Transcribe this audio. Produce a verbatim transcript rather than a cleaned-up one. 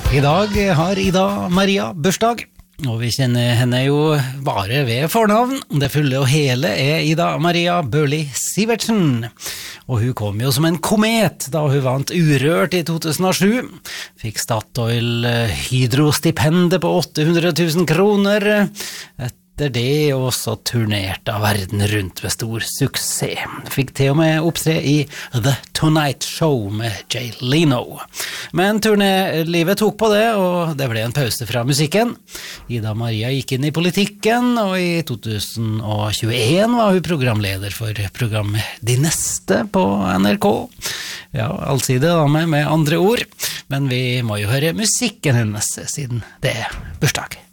I dag har Ida Maria bursdag, og vi kjenner henne jo bare ved fornavn. Det fulle og hele er Ida Maria Børli Sivertsen, og hun kom jo som en komet da hun vant Urørt i to tusen og sju. Fikk Statoil hydrostipendet på åtte hundre tusen kroner. Etter det også turnerte av verden rundt ved stor suksess. Fikk til og med opptre i The Tonight Show med Jay Leno. Men turnélivet tok på det, og det ble en pause fra musikken. Ida Maria gikk inn i politikken, og i to tusen og tjueen var hun programleder for programmet De Neste på N R K. Ja, allsidig da med, med andre ord. Men vi må jo høre musikken hennes siden det er bursdag.